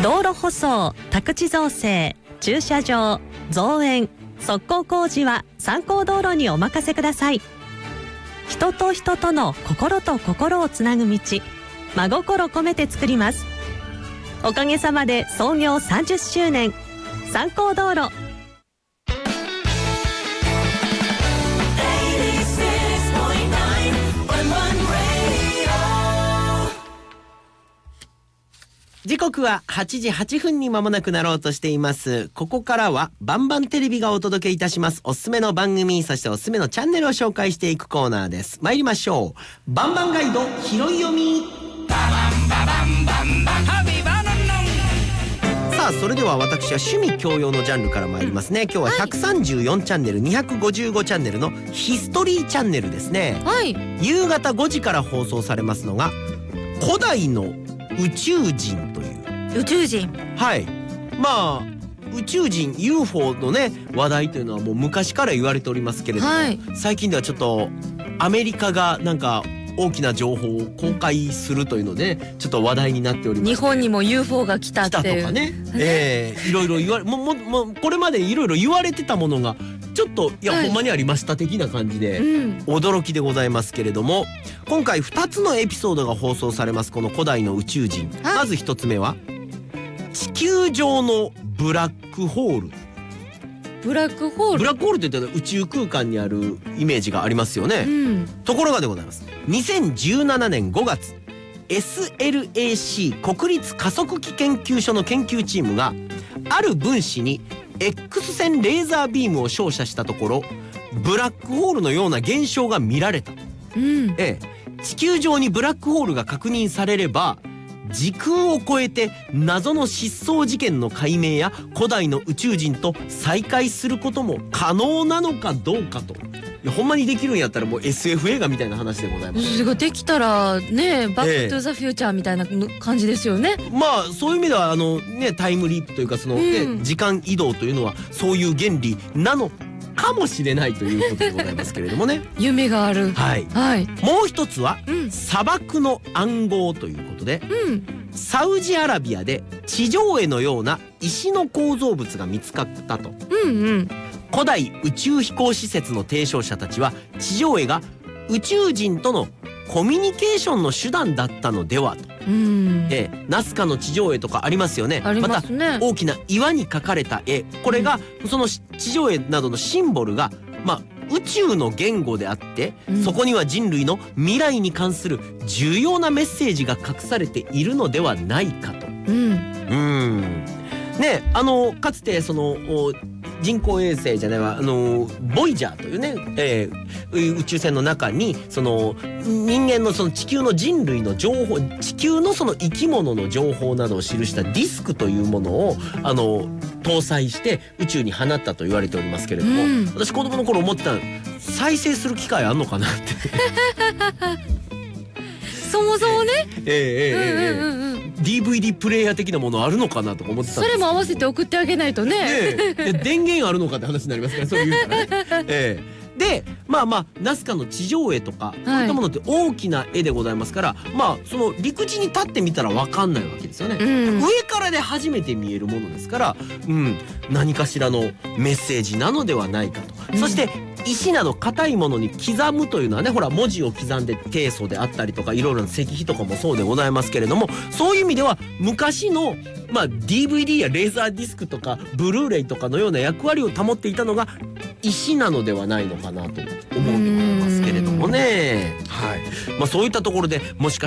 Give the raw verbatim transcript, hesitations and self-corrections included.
道路舗装、宅地造成、駐車場、造園、側溝工事は参考道路にお任せください。人と人との心と心をつなぐ道、真心込めて作ります。おかげさまで創業さんじゅっしゅうねん、参考道路。 時刻ははちじはちふんに間もなくなろうとしています。ここからはバンバンテレビがお届けいたします。おすすめの番組、そしておすすめのチャンネルを紹介していくコーナーです。参りましょう。バンバンガイド拾い読み。ババンババンバンバンハビバノンノン。さあ、それでは私は趣味教養のジャンルから参りますね。今日はひゃくさんじゅうよんチャンネル、にひゃくごじゅうごチャンネルのヒストリーチャンネルですね。 はい。 夕方ごじから放送されますのが古代の宇宙人という宇宙人。 はい。まあ宇宙人 ユーフォー のね話題というのはもう昔から言われておりますけれども、はい、最近ではちょっとアメリカがなんか大きな情報を公開するというのでちょっと話題になっております。 日本にも ユーフォー が来たっていう来たとかね、えー、いろいろ言われもももこれまでいろいろ言われてたものがちょっといや、はい、ほんまにありました的な感じで、うん、驚きでございますけれども、今回ふたつのエピソードが放送されますこの古代の宇宙人、はい、まずひとつめは地球上のブラックホール。 ブラックホールブラックホールって言ったら宇宙空間にあるイメージがありますよね、うん、ところがでございます。にせんじゅうななねんごがつ エスエルエーシー 国立加速器研究所の研究チームがある分子に X 線レーザービームを照射したところブラックホールのような現象が見られた、うん、ええ、地球上にブラックホールが確認されれば時空を超えて謎の失踪事件の解明や古代の宇宙人と再会することも可能なのかどうかと。いやほんまにできるんやったらもう エスエフ 映画みたいな話でございます。 それができたらね、バックトゥザフューチャーみたいな感じですよね、ええ、 まあそういう意味ではあのねタイムリープというかその、ね、うん、時間移動というのはそういう原理なのかもしれないということでございますけれどもね夢がある。 はい、はい、もう一つは、うん、砂漠の暗号ということで、うん、サウジアラビアで地上絵のような石の構造物が見つかったと、うんうん、古代宇宙飛行施設の提唱者たちは地上絵が宇宙人とのコミュニケーションの手段だったのではと、うん、えー、ナスカの地上絵とかありますよね。 ありますね。 また大きな岩に描かれた絵、これが、うん、その地上絵などのシンボルが、まあ、宇宙の言語であって、うん、そこには人類の未来に関する重要なメッセージが隠されているのではないかと。うん、うんね、あのかつてその人工衛星じゃないわあのボイジャーというね、えー、宇宙船の中にその人間のその地球の人類の情報、地球のその生き物の情報などを記したディスクというものをあの搭載して宇宙に放ったと言われておりますけれども、うん、私子供の頃思ってた再生する機会あんのかなってそもそもね、 えー、えー、えー、うんうんうん、ディーブイディー プレイヤー的なものあるのかなとか思ってたんですけど、それも合わせて送ってあげないとね。 ね電源あるのかって話になりますから、そういうからね。えー、でまあまあナスカの地上絵とか、はい、そういったものって大きな絵でございますから、まあその陸地に立ってみたら分かんないわけですよね、うん、上からで初めて見えるものですから、うん、何かしらのメッセージなのではないかと、うん、そして石など硬いものに刻むというのはね、ほら文字を刻んで低素であったりとかいろいろな石碑とかもそうでございますけれども、そういう意味では昔のまあ ディーブイディー やレーザーディスクとかブルーレイとかのような役割を保っていたのが石なのではないのかなと思うと思いますけれどもね。はい、まあそういったところでもしか